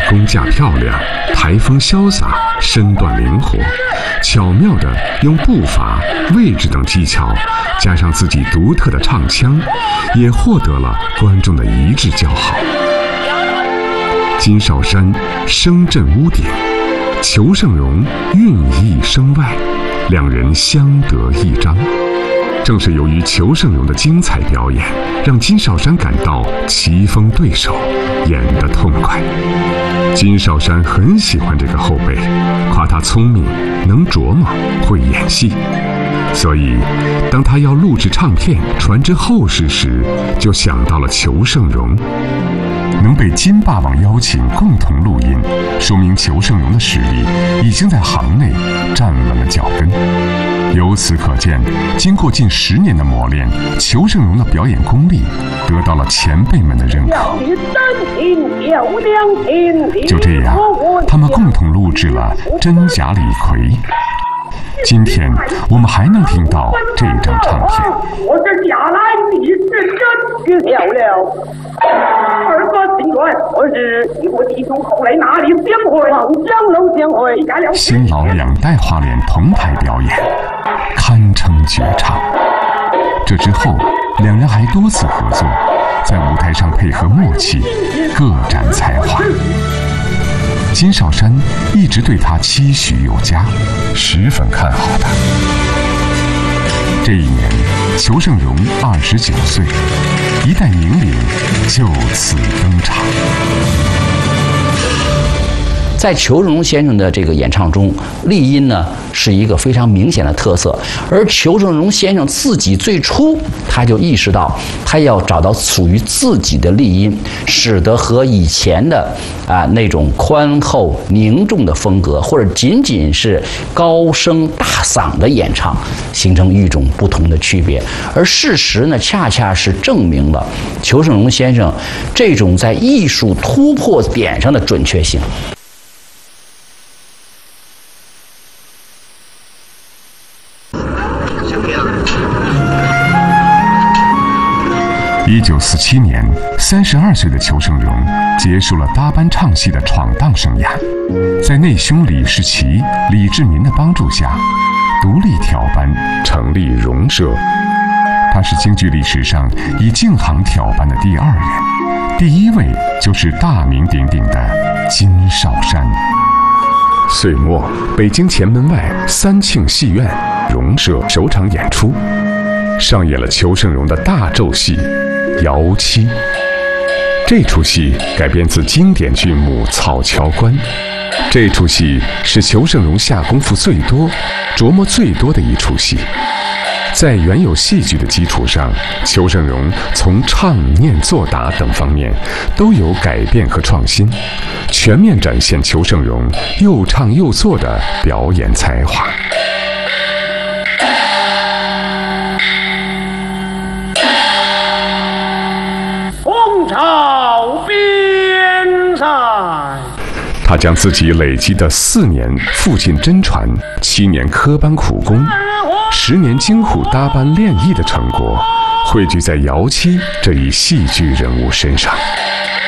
功架漂亮，台风潇洒，身段灵活，巧妙地用步伐、位置等技巧，加上自己独特的唱腔，也获得了观众的一致叫好。金少山声震屋顶，裘盛戎韵溢声外，两人相得益彰。正是由于裘盛戎的精彩表演，让金少山感到棋逢对手，演得痛快。金少山很喜欢这个后辈，夸他聪明、能琢磨、会演戏。所以，当他要录制唱片传之后世时，就想到了裘盛戎。能被金霸王邀请共同录音，说明裘盛戎的实力已经在行内站稳了脚跟。由此可见，经过近10年的磨练，裘盛戎的表演功力得到了前辈们的认可。就这样，他们共同录制了《真假李逵》。今天我们还能听到这张唱片。 我这假来你是真漂亮，二哥请转，我是与我弟兄后来哪里相会？望江楼相会。 新老2代花脸同台表演，堪称绝唱。这之后，两人还多次合作，在舞台上配合默契，各展才华。金少山一直对他期许有加，十分看好他。这一年，裘盛戎29岁，一代名伶就此登场。 在裘盛戎先生的这个演唱中，丽音呢是一个非常明显的特色，而裘盛戎先生自己最初他就意识到，他要找到属于自己的丽音，使得和以前的那种宽厚凝重的风格，或者仅仅是高声大嗓的演唱，形成一种不同的区别。而事实呢，恰恰是证明了裘盛戎先生这种在艺术突破点上的准确性。 1947年，32岁的裘盛戎结束了搭班唱戏的闯荡生涯，在内兄李士奇、李志民的帮助下，独立挑班成立荣社。他是京剧历史上以净行挑班的第2人，第1位就是大名鼎鼎的金少山。岁末，北京前门外三庆戏院荣社首场演出，上演了裘盛戎的大咒戏《姚七》。这出戏改编自经典剧目《草桥关》，这出戏是裘盛戎下功夫最多、琢磨最多的一出戏。在原有戏剧的基础上，裘盛戎从唱、念、作、打等方面都有改变和创新，全面展现裘盛戎又唱又作的表演才华。 朝边塞， 他将自己累积的4年父亲真传、7年科班苦功、10年京沪搭班练艺的成果，汇聚在姚七这一戏剧人物身上。